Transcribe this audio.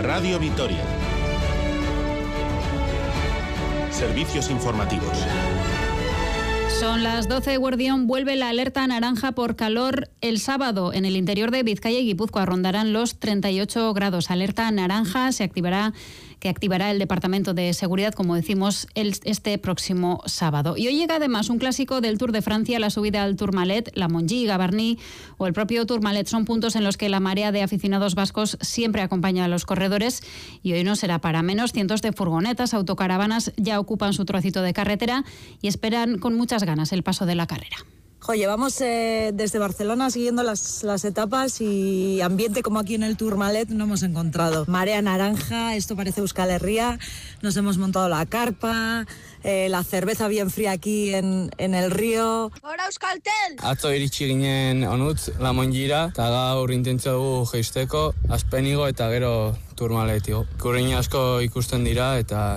Radio Vitoria. Servicios informativos. Son las 12, Guardión. Vuelve la alerta naranja por calor el sábado. En el interior de Vizcaya y Guipúzcoa rondarán los 38 grados. Alerta naranja que activará el Departamento de Seguridad, como decimos, este próximo sábado. Y hoy llega además un clásico del Tour de Francia, la subida al Tourmalet, la Montgui, Gavarnie o el propio Tourmalet. Son puntos en los que la marea de aficionados vascos siempre acompaña a los corredores y hoy no será para menos. Cientos de furgonetas, autocaravanas ya ocupan su trocito de carretera y esperan con muchas ganas el paso de la carrera. Llevamos desde Barcelona siguiendo las etapas y ambiente como aquí en el Tourmalet no hemos encontrado. Marea naranja, esto parece Euskal Herria, nos hemos montado la carpa, la cerveza bien fría aquí en el río. ¡Hora Euskaltel! Atzo iritsi ginen onutz, la Montgira, eta gaur intentzu dugu jeisteko, Azpenigo eta gero Tourmaletio. Kurrein asko ikusten dira eta